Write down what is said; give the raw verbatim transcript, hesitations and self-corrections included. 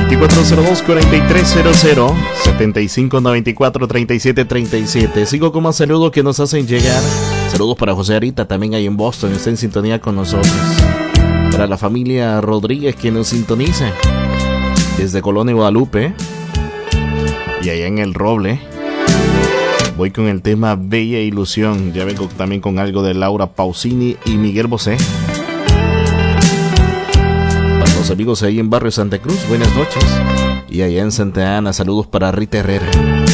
veinticuatro cero dos, cuarenta y tres cero cero, setenta y cinco noventa y cuatro, treinta y siete treinta y siete. Sigo con más saludos que nos hacen llegar. Saludos para José Arita, también ahí en Boston, está en sintonía con nosotros. Para la familia Rodríguez que nos sintoniza desde Colonia Guadalupe y allá en El Roble. Voy con el tema Bella Ilusión. Ya vengo también con algo de Laura Pausini y Miguel Bosé. Para los amigos ahí en Barrio Santa Cruz, buenas noches. Y allá en Santa Ana, saludos para Rita Herrera.